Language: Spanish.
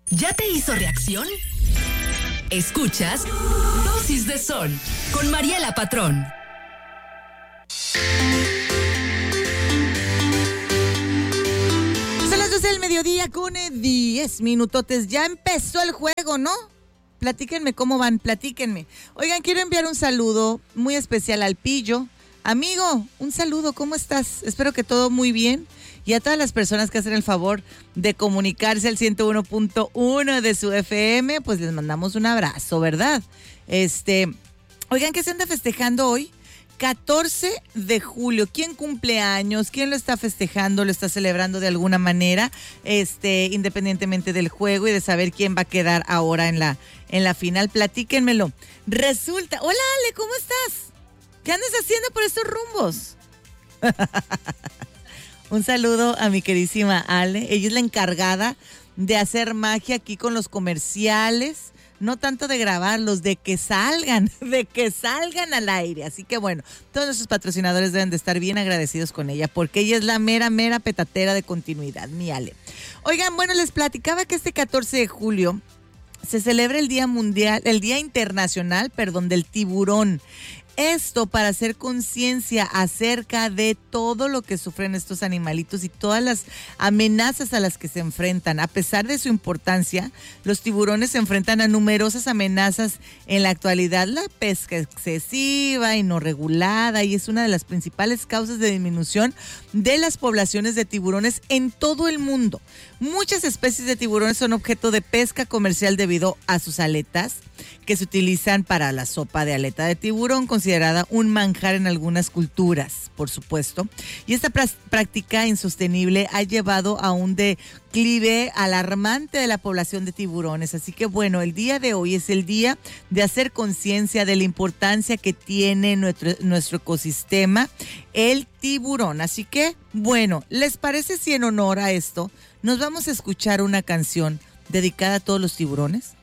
¿Ya te hizo reacción? Escuchas Dosis de Sol con Mariela Patrón. Son las 12 del mediodía con 10 minutotes. Ya empezó el juego, ¿no? Platíquenme cómo van, platíquenme. Oigan, quiero enviar un saludo muy especial al Pillo. Amigo, un saludo, ¿cómo estás? Espero que todo muy bien. Y a todas las personas que hacen el favor de comunicarse al 101.1 de su FM, pues les mandamos un abrazo, ¿verdad? Oigan, ¿qué se anda festejando hoy? 14 de julio. ¿Quién cumple años? ¿Quién lo está festejando? ¿Lo está celebrando de alguna manera? Independientemente del juego y de saber quién va a quedar ahora en la final. Platíquenmelo. Resulta... Hola, Ale, ¿cómo estás? ¿Qué andas haciendo por estos rumbos? Un saludo a mi queridísima Ale. Ella es la encargada de hacer magia aquí con los comerciales. No tanto de grabarlos, de que salgan al aire. Así que bueno, todos nuestros patrocinadores deben de estar bien agradecidos con ella, porque ella es la mera petatera de continuidad, mi Ale. Oigan, bueno, les platicaba que este 14 de julio se celebra el Día Internacional del Tiburón. Esto para hacer conciencia acerca de todo lo que sufren estos animalitos y todas las amenazas a las que se enfrentan. A pesar de su importancia, los tiburones se enfrentan a numerosas amenazas en la actualidad. La pesca excesiva y no regulada, y es una de las principales causas de disminución de las poblaciones de tiburones en todo el mundo. Muchas especies de tiburones son objeto de pesca comercial debido a sus aletas, que se utilizan para la sopa de aleta de tiburón, considerada un manjar en algunas culturas, por supuesto. Y esta práctica insostenible ha llevado a un declive alarmante de la población de tiburones. Así que bueno, el día de hoy es el día de hacer conciencia de la importancia que tiene nuestro ecosistema, el tiburón. Así que bueno, ¿les parece si en honor a esto nos vamos a escuchar una canción dedicada a todos los tiburones?